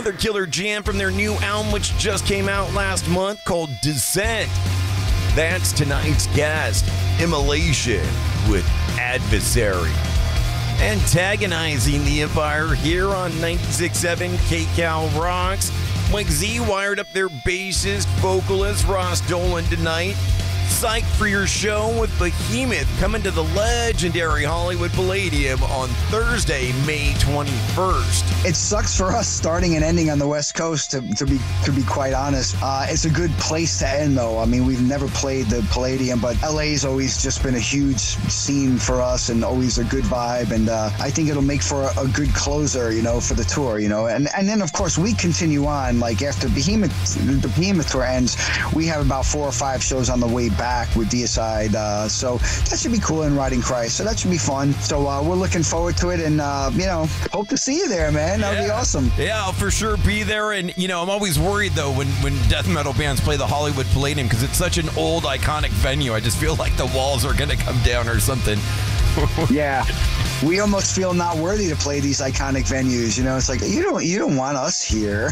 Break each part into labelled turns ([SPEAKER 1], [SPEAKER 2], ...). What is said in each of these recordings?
[SPEAKER 1] another killer jam from their new album, which just came out last month, called Descent. That's tonight's guest, Immolation with Adversary. Antagonizing the Empire here on 96.7 KCal Rocks. Mike Z wired up their bassist, vocalist Ross Dolan tonight. Psyched for your show with Behemoth coming to the legendary Hollywood Palladium on Thursday, May 21st.
[SPEAKER 2] It sucks for us starting and ending on the West Coast, to be quite honest. It's a good place to end, though. I mean, we've never played the Palladium, but LA's always just been a huge scene for us and always a good vibe. And I think it'll make for a good closer, for the tour, And then, of course, we continue on. Like, after the Behemoth tour ends, we have about 4 or 5 shows on the way back with Deicide, so that should be cool in Riding Christ, so that should be fun. So we're looking forward to it, and hope to see you there, man. That would be awesome.
[SPEAKER 1] Yeah, I'll for sure be there. And I'm always worried though when death metal bands play the Hollywood Palladium, because it's such an old iconic venue. I just feel like the walls are gonna come down or something.
[SPEAKER 2] Yeah, we almost feel not worthy to play these iconic venues. It's like you don't want us here.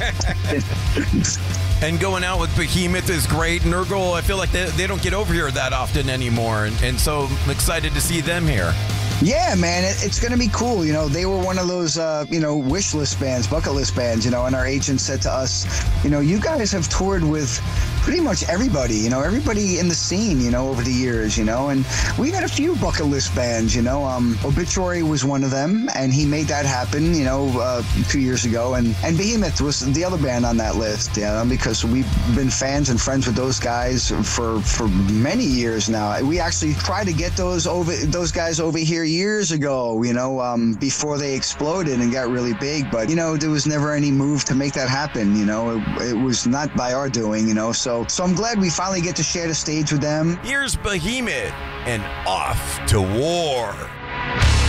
[SPEAKER 1] And going out with Behemoth is great. Nurgle, I feel like they don't get over here that often anymore. And so I'm excited to see them here.
[SPEAKER 2] Yeah, man, it's going to be cool. They were one of those, wish list bands, bucket list bands, and our agent said to us, you guys have toured with pretty much everybody, everybody in the scene, over the years, and we had a few bucket list bands, Obituary was one of them, and he made that happen, 2 years ago, and Behemoth was the other band on that list, because we've been fans and friends with those guys for many years now. We actually tried to get those guys over here years ago, before they exploded and got really big, but there was never any move to make that happen. It was not by our doing, so I'm glad we finally get to share the stage with them.
[SPEAKER 1] Here's Behemoth and Off to War.